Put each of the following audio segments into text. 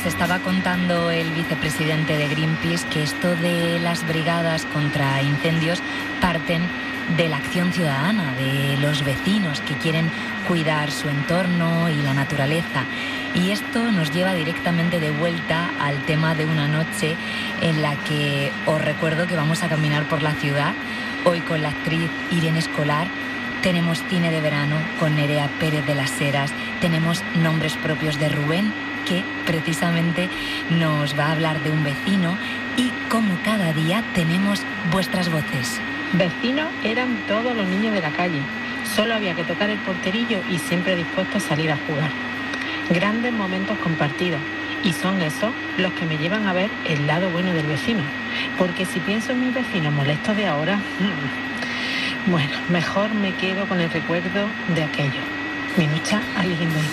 Nos estaba contando el vicepresidente de Greenpeace que esto de las brigadas contra incendios parten de la acción ciudadana, de los vecinos que quieren cuidar su entorno y la naturaleza. Y esto nos lleva directamente de vuelta al tema de una noche en la que os recuerdo que vamos a caminar por la ciudad, hoy con la actriz Irene Escolar. Tenemos cine de verano con Nerea Pérez de las Heras, tenemos nombres propios de Rubén, que precisamente nos va a hablar de un vecino, y como cada día tenemos vuestras voces. Vecinos eran todos los niños de la calle, solo había que tocar el porterillo y siempre dispuestos a salir a jugar. Grandes momentos compartidos, y son esos los que me llevan a ver el lado bueno del vecino, porque si pienso en mis vecinos molestos de ahora, bueno, mejor me quedo con el recuerdo de aquello. Minucha Aligindey.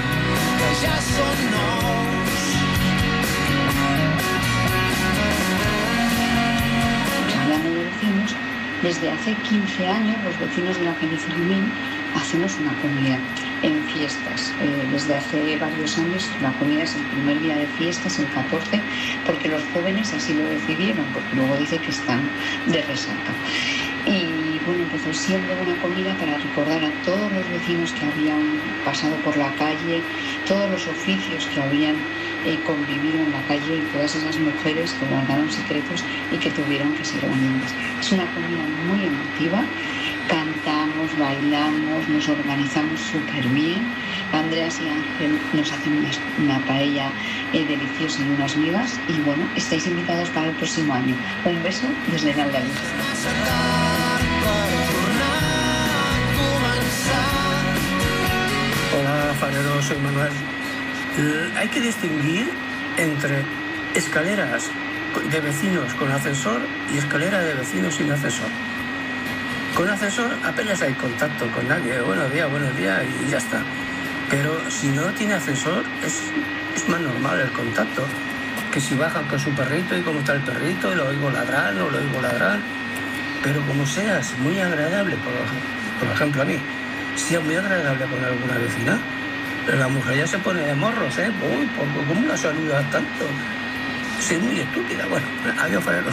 Hablando de vecinos, desde hace 15 años los vecinos de la calle Fermín hacemos una comida en fiestas. Desde hace varios años la comida es el primer día de fiestas, el 14, porque los jóvenes así lo decidieron, porque luego dice que están de resaca. Y bueno, empezó siendo una comida para recordar a todos los vecinos que habían pasado por la calle, todos los oficios que habían convivido en la calle y todas esas mujeres que guardaron secretos y que tuvieron que ser valientes. Es una comida muy emotiva, cantamos, bailamos, nos organizamos súper bien. Andreas y Ángel nos hacen una paella deliciosa y unas migas, y bueno, estáis invitados para el próximo año. Un beso desde el Andaluz. Hola, Farero, soy Manuel. Hay que distinguir entre escaleras de vecinos con ascensor y escaleras de vecinos sin ascensor. Con ascensor apenas hay contacto con nadie, buenos días y ya está. Pero si no tiene ascensor es más normal el contacto, que si bajan con su perrito y cómo está el perrito, y lo oigo ladrar, no lo oigo ladrar. Pero como seas muy agradable, por ejemplo a mí, si es muy agradable con alguna vecina, la mujer ya se pone de morros, uy, ¿cómo la saludas tanto? Soy muy estúpida. Bueno, adiós, Farero.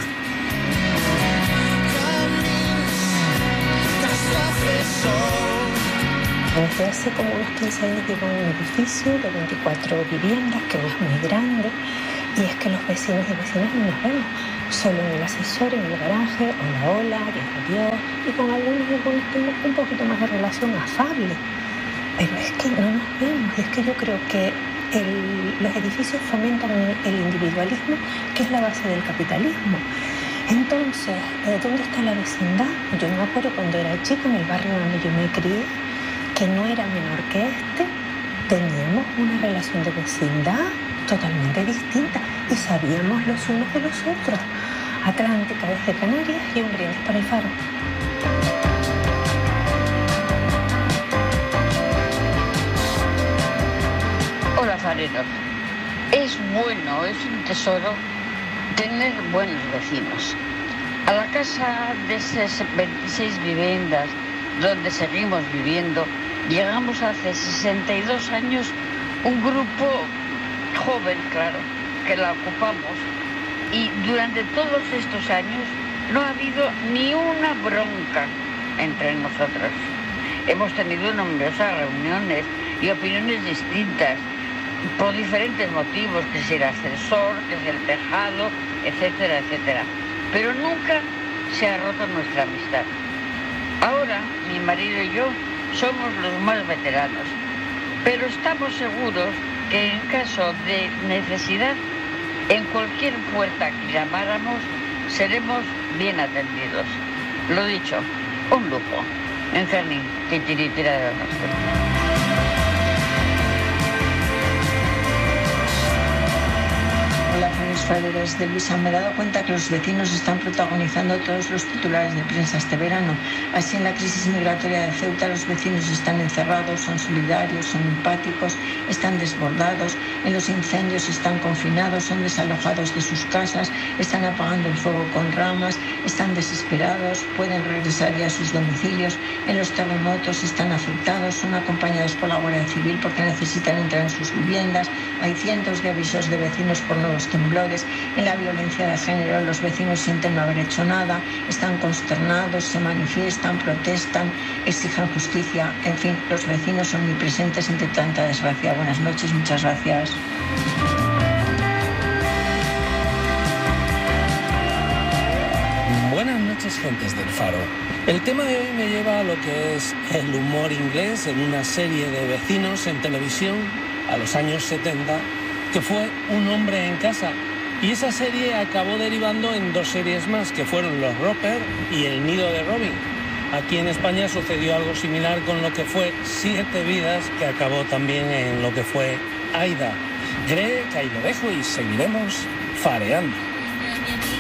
Desde hace como unos 15 años vivo en un edificio de 24 viviendas que no es muy grande, y es que los vecinos y vecinas no nos vemos, solo en el ascensor, en el garaje, hola, adiós, y con algunos tenemos un poquito más de relación afable, pero es que no nos vemos. Y es que yo creo que los edificios fomentan el individualismo, que es la base del capitalismo. Entonces, ¿dónde está la vecindad? Yo me acuerdo cuando era chica, en el barrio donde yo me crié, que no era menor que teníamos una relación de vecindad totalmente distinta y sabíamos los unos de los otros. Atlántica desde Canarias y un brindis para el Faro. Hola, fareros. Es bueno, es un tesoro tener buenos vecinos. A la casa de esas 26 viviendas donde seguimos viviendo, llegamos hace 62 años un grupo joven, claro, que la ocupamos, y durante todos estos años no ha habido ni una bronca entre nosotros. Hemos tenido numerosas reuniones y opiniones distintas por diferentes motivos, que es el ascensor, que es el tejado, etcétera, etcétera. Pero nunca se ha roto nuestra amistad. Ahora, mi marido y yo somos los más veteranos, pero estamos seguros que en caso de necesidad, en cualquier puerta que llamáramos, seremos bien atendidos. Lo dicho, un lujo. En Fermín, titiritira de Donostia. Hola, fareros de Luisa, me he dado cuenta que los vecinos están protagonizando todos los titulares de prensa este verano. Así, en la crisis migratoria de Ceuta, los vecinos están encerrados, son solidarios, son empáticos, están desbordados. En los incendios están confinados, son desalojados de sus casas, están apagando el fuego con ramas, están desesperados, pueden regresar ya a sus domicilios. En los terremotos están afectados, son acompañados por la Guardia Civil porque necesitan entrar en sus viviendas. Hay cientos de avisos de vecinos por nuevos temblores. En la violencia de género, los vecinos sienten no haber hecho nada, están consternados, se manifiestan, protestan, exigen justicia. En fin, los vecinos son omnipresentes entre tanta desgracia. Buenas noches, muchas gracias. Buenas noches, gentes del Faro. El tema de hoy me lleva a lo que es el humor inglés en una serie de vecinos en televisión a los años 70, que fue Un hombre en casa. Y esa serie acabó derivando en 2 series más, que fueron Los Roper y El nido de Robin. Aquí en España sucedió algo similar con lo que fue 7 vidas, que acabó también en lo que fue Aida. Creo que ahí lo dejo y seguiremos fareando.